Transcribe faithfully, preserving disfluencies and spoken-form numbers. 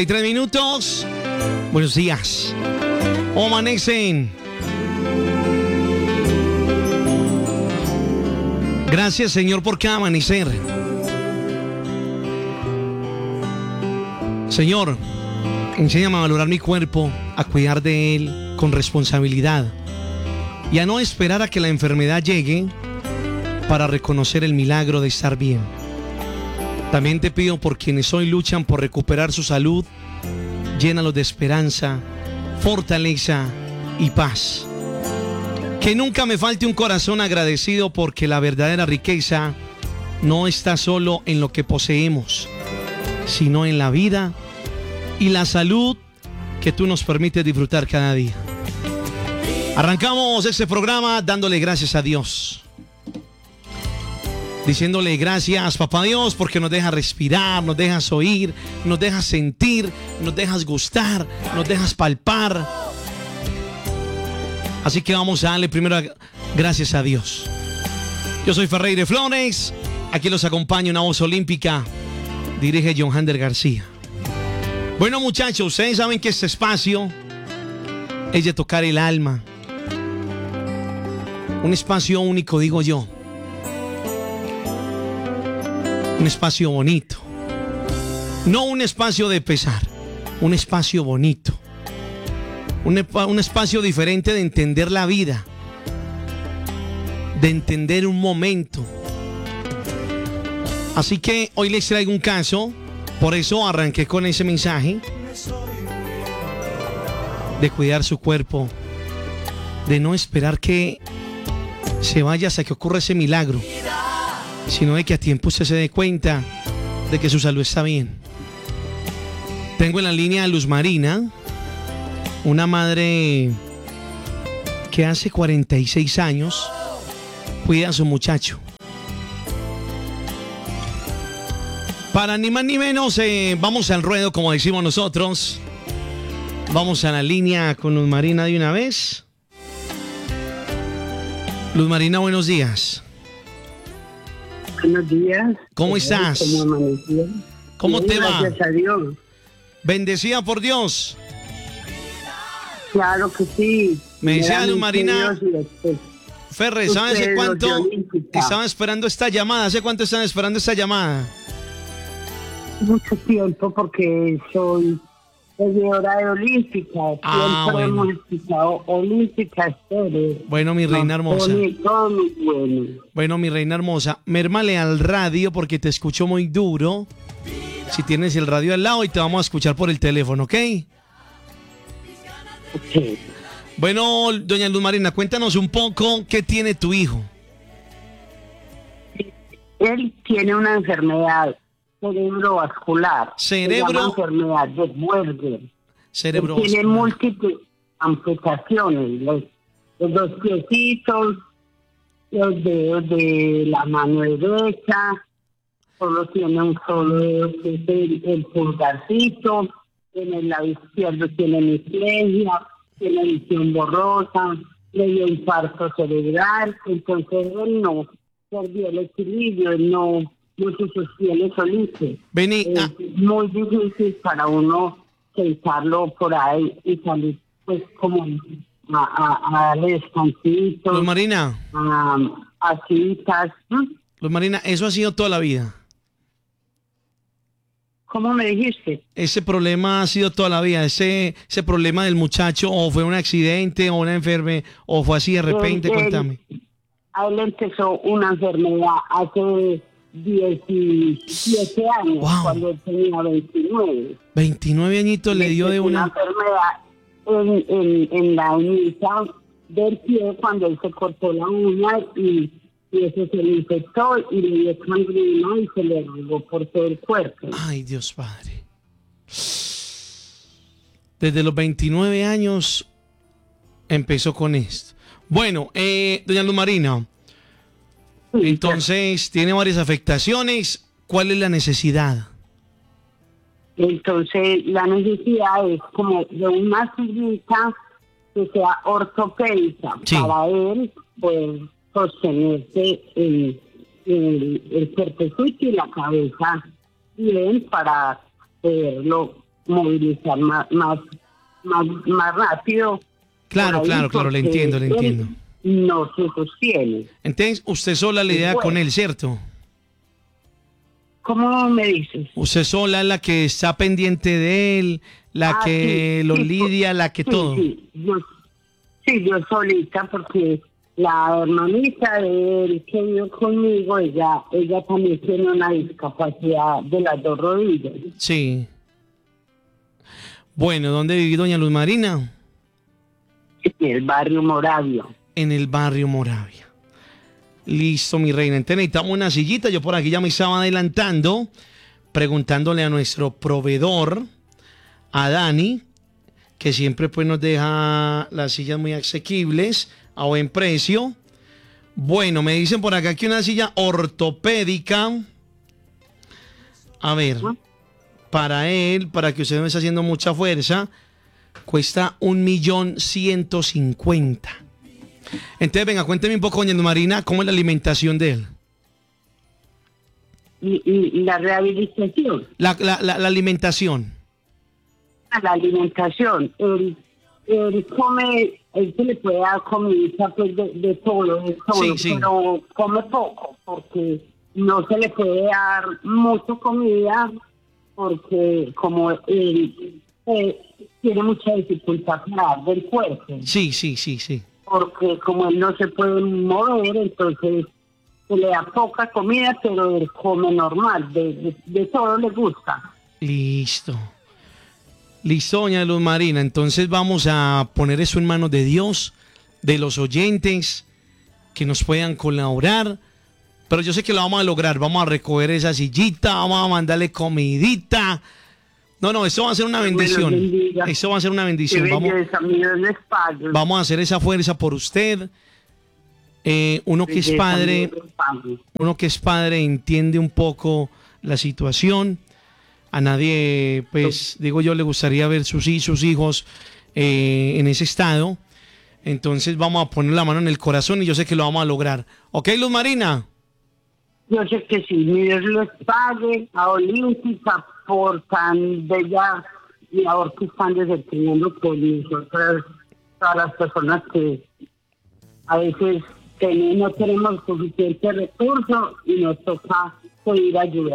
Tres minutos. Buenos días. ¿Cómo amanecen? Gracias, Señor, por cada amanecer. Señor, enséñame a valorar mi cuerpo, a cuidar de él con responsabilidad y a no esperar a que la enfermedad llegue para reconocer el milagro de estar bien. También te pido por quienes hoy luchan por recuperar su salud, llénalos de esperanza, fortaleza y paz. Que nunca me falte un corazón agradecido, porque la verdadera riqueza no está solo en lo que poseemos, sino en la vida y la salud que tú nos permites disfrutar cada día. Arrancamos este programa dándole gracias a Dios. Diciéndole gracias, papá Dios, porque nos dejas respirar, nos dejas oír, nos dejas sentir, nos dejas gustar, nos dejas palpar. Así que vamos a darle primero gracias a Dios. Yo soy Ferreira Flores, aquí los acompaña una voz olímpica, dirige John Hander García. Bueno, muchachos, ustedes saben que este espacio es de tocar el alma. Un espacio único, digo yo. Un espacio bonito. No un espacio de pesar, un espacio bonito. Un, un espacio diferente de entender la vida, de entender un momento. Así que hoy les traigo un caso, por eso arranqué con ese mensaje de cuidar su cuerpo, de no esperar que se vaya hasta que ocurra ese milagro, sino de que a tiempo usted se dé cuenta de que su salud está bien. Tengo en la línea a Luz Marina, una madre que hace cuarenta y seis años cuida a su muchacho. Para ni más ni menos, eh, vamos al ruedo, como decimos nosotros. Vamos a la línea con Luz Marina de una vez. Luz Marina, buenos días. Buenos días. ¿Cómo estás? ¿Cómo amaneció? ¿Cómo Bien, te va? Gracias a Dios. Bendecida por Dios. Claro que sí. Me decía Luz Marina, Dios, Ferre, ¿sabes hace Ustedes, cuánto los de Olímpica. estaban esperando esta llamada? ¿Hace cuánto están esperando esta llamada? Mucho tiempo, porque soy seguidora de Olímpica. Ah, Siempre bueno. hemos escuchado Olímpica Estéreo. Bueno, mi reina hermosa. Todo muy- todo muy bueno. Bueno, mi reina hermosa, mérmale al radio porque te escucho muy duro. Si tienes el radio al lado, y te vamos a escuchar por el teléfono, ¿ok? Sí. Bueno, doña Luz Marina, cuéntanos un poco qué tiene tu hijo. Él tiene una enfermedad cerebrovascular. Cerebro- Se llama enfermedad de Werger. Cerebro. Él tiene múltiples amputaciones. Los, los dos piecitos, los dedos de la mano derecha, solo tiene un solo dedo, que es el, el pulgarcito. En el lado izquierdo tiene hemiplegia, tiene visión borrosa, le dio infarto cerebral. Entonces él no perdió el equilibrio, él no, no se sostiene solito. Vení, Es ah, muy difícil para uno sentarlo por ahí y salir, pues, como a, a, a darle descansitos, Luz Marina, a, a citas. ¿Mm? Luz Marina, eso ha sido toda la vida. ¿Cómo me dijiste? Ese problema ha sido toda la vida. Ese, ese problema del muchacho, o fue un accidente, o una enfermedad, o fue así de repente, Él- él- cuéntame. A él empezó una enfermedad hace diecisiete años, Wow. cuando él tenía veintinueve. veintinueve añitos le dio de Una una... enfermedad en, en, en la uñita del pie, cuando él se cortó la uña, y, y eso se le infectó y le dio gangrena y se le regó por todo el cuerpo. Ay, Dios Padre. Desde los veintinueve años empezó con esto. Bueno, eh, doña Luz Marina, Sí, entonces tiene varias afectaciones. ¿Cuál es la necesidad? Entonces, la necesidad es como de una sillita que sea ortopédica, Sí. para él poder sostenerse el, el, el cuerpecito y la cabeza bien, para poderlo movilizar más, más, más, más rápido. Claro, Ahí, claro, claro, le porque entiendo, le él entiendo. No se sostiene. Entonces, usted sola le da Bueno. con él, ¿cierto? ¿Cómo me dices? Usted sola es la que está pendiente de él, la Ah, que sí, lo sí, lidia, la que sí, todo. Sí, yo, sí, yo solita, porque la hermanita de él que vive conmigo, ella, ella también tiene una discapacidad de las dos rodillas. Sí. Bueno, ¿dónde vive doña Luz Marina? En el barrio Moravia. En el barrio Moravia. Listo, mi reina. Entonces necesitamos una sillita. Yo por aquí ya me estaba adelantando, preguntándole a nuestro proveedor, a Dani, que siempre pues nos deja las sillas muy asequibles, a buen precio. Bueno, me dicen por acá que una silla ortopédica. A ver, para él, para que usted no esté haciendo mucha fuerza, cuesta un millón ciento cincuenta. Entonces, venga, cuénteme un poco, doña Luz Marina, ¿cómo es la alimentación de él? Y, y la rehabilitación, La, la, la, la alimentación. la alimentación, él, él come, él se le puede dar comida pues de, de todo, de todo, Sí, sí. pero come poco, porque no se le puede dar mucha comida, porque como él eh, tiene mucha dificultad para dar del cuerpo, Sí, sí, sí, sí. porque como él no se puede mover, entonces se le da poca comida, pero él come normal, de, de, de todo le gusta. Listo. Listo, doña Luz Marina. Entonces vamos a poner eso en manos de Dios, de los oyentes, que nos puedan colaborar. Pero yo sé que lo vamos a lograr. Vamos a recoger esa sillita, vamos a mandarle comidita. No, no, eso va a ser una bendición. Eso va a ser una bendición. Vamos, vamos a hacer esa fuerza por usted. Eh, uno que es padre, uno que es padre entiende un poco la situación. A nadie, pues, digo yo, le gustaría ver sus, sus hijos eh, en ese estado. Entonces vamos a poner la mano en el corazón y yo sé que lo vamos a lograr. ¿Ok, Luz Marina? Yo sé que sí, mi Dios los pague a Olímpica por tan bella labor que están desempeñando por nosotras, todas las personas que a veces tenemos, no tenemos suficientes recursos y nos toca pedir ayuda.